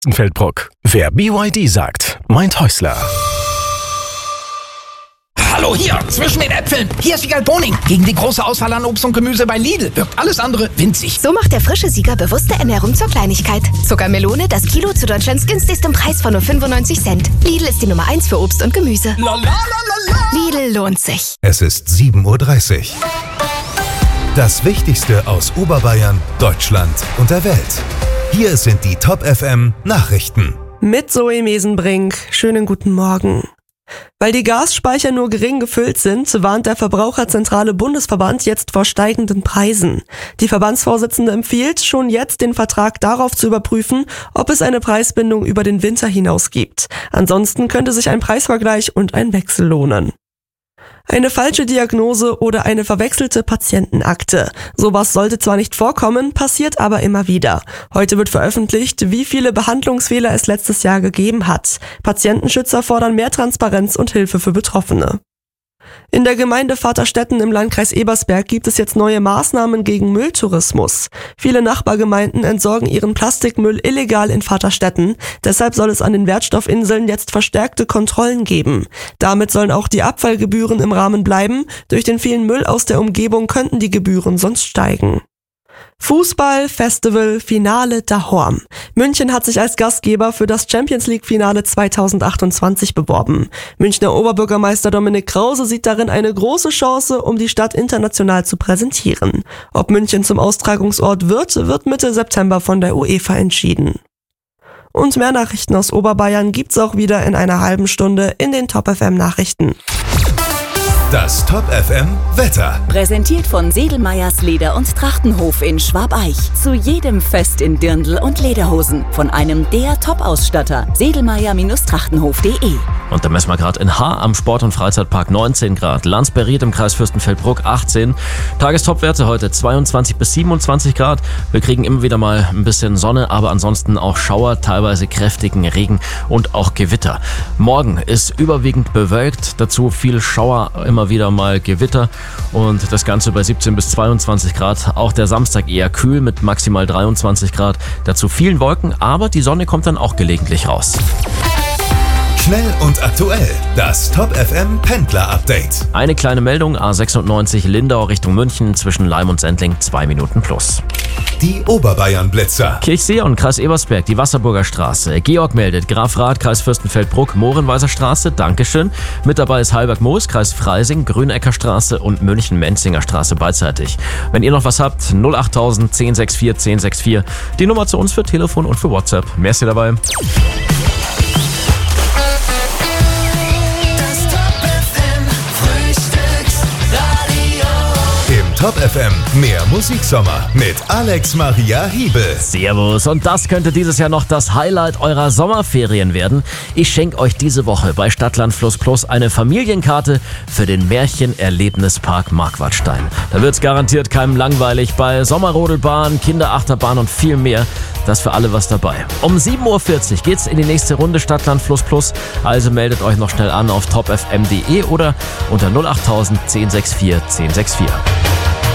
Feldbruck. Wer BYD sagt, meint Häusler. Hallo hier, zwischen den Äpfeln. Hier ist Wiegald Boning. Gegen die große Auswahl an Obst und Gemüse bei Lidl wirkt alles andere winzig. So macht der frische Sieger bewusste Ernährung zur Kleinigkeit. Zuckermelone, das Kilo zu Deutschlands günstigstem Preis von nur 95 Cent. Lidl ist die Nummer 1 für Obst und Gemüse. Lidl lohnt sich. Es ist 7:30 Uhr. Das Wichtigste aus Oberbayern, Deutschland und der Welt. Hier sind die Top FM Nachrichten. Mit Zoe Mesenbrink. Schönen guten Morgen. Weil die Gasspeicher nur gering gefüllt sind, warnt der Verbraucherzentrale Bundesverband jetzt vor steigenden Preisen. Die Verbandsvorsitzende empfiehlt, schon jetzt den Vertrag darauf zu überprüfen, ob es eine Preisbindung über den Winter hinaus gibt. Ansonsten könnte sich ein Preisvergleich und ein Wechsel lohnen. Eine falsche Diagnose oder eine verwechselte Patientenakte. Sowas sollte zwar nicht vorkommen, passiert aber immer wieder. Heute wird veröffentlicht, wie viele Behandlungsfehler es letztes Jahr gegeben hat. Patientenschützer fordern mehr Transparenz und Hilfe für Betroffene. In der Gemeinde Vaterstetten im Landkreis Ebersberg gibt es jetzt neue Maßnahmen gegen Mülltourismus. Viele Nachbargemeinden entsorgen ihren Plastikmüll illegal in Vaterstetten. Deshalb soll es an den Wertstoffinseln jetzt verstärkte Kontrollen geben. Damit sollen auch die Abfallgebühren im Rahmen bleiben. Durch den vielen Müll aus der Umgebung könnten die Gebühren sonst steigen. Fußball, Festival, Finale Dahorm. München hat sich als Gastgeber für das Champions-League-Finale 2028 beworben. Münchner Oberbürgermeister Dominik Krause sieht darin eine große Chance, um die Stadt international zu präsentieren. Ob München zum Austragungsort wird Mitte September von der UEFA entschieden. Und mehr Nachrichten aus Oberbayern gibt's auch wieder in einer halben Stunde in den Top FM Nachrichten. Das Top FM Wetter. Präsentiert von Sedelmeyers Leder- und Trachtenhof in Schwabeich. Zu jedem Fest in Dirndl und Lederhosen. Von einem der Top-Ausstatter. Sedelmeyer-Trachtenhof.de. Und da messen wir gerade in Haar am Sport- und Freizeitpark 19 Grad. Landsberried im Kreis Fürstenfeldbruck 18. Tagestopwerte heute 22 bis 27 Grad. Wir kriegen immer wieder mal ein bisschen Sonne, aber ansonsten auch Schauer, teilweise kräftigen Regen und auch Gewitter. Morgen ist überwiegend bewölkt, dazu viel Schauer, immer wieder mal Gewitter und das Ganze bei 17 bis 22 Grad. Auch der Samstag eher kühl mit maximal 23 Grad. Dazu vielen Wolken, aber die Sonne kommt dann auch gelegentlich raus. Schnell und aktuell. Das Top FM Pendler Update. Eine kleine Meldung, A96 Lindau Richtung München zwischen Laim und Sendling 2 Minuten plus. Die Oberbayern Blitzer. Kirchsee und Kreis Ebersberg, die Wasserburger Straße. Georg meldet, Grafrath, Kreis Fürstenfeldbruck, Mohrenweiser Straße, Dankeschön. Mit dabei ist Halberg-Moos, Kreis Freising, Grünecker Straße und München-Menzinger Straße beidseitig. Wenn ihr noch was habt, 08000 1064 1064. Die Nummer zu uns für Telefon und für WhatsApp. Merci dabei. Top FM, mehr Musiksommer mit Alex Maria Hiebel. Servus, und das könnte dieses Jahr noch das Highlight eurer Sommerferien werden. Ich schenke euch diese Woche bei Stadtland Fluss Plus eine Familienkarte für den Märchenerlebnispark Marquardstein. Da wird's garantiert keinem langweilig bei Sommerrodelbahn, Kinderachterbahn und viel mehr. Da ist für alle was dabei. Um 7:40 Uhr geht's in die nächste Runde Stadtland Fluss Plus. Also meldet euch noch schnell an auf topfm.de oder unter 08000 1064 1064.